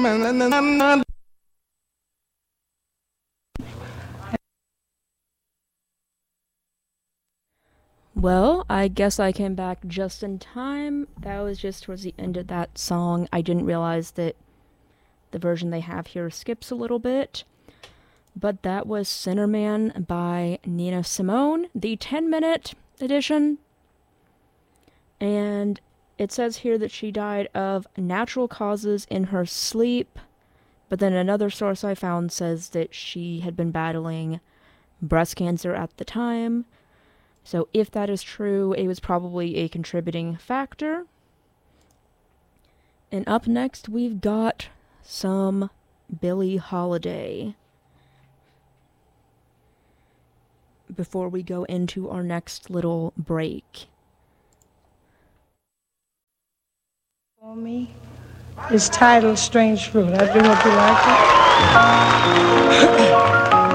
Well, I guess I came back just in time. That was just towards the end of that song. I didn't realize that the version they have here skips a little bit. But that was Sinnerman by Nina Simone, the 10-minute edition. And it says here that she died of natural causes in her sleep. But then another source I found says that she had been battling breast cancer at the time. So if that is true, it was probably a contributing factor. And up next, we've got some Billie Holiday. Before we go into our next little break. For me, it's titled Strange Fruit. I do hope you like it.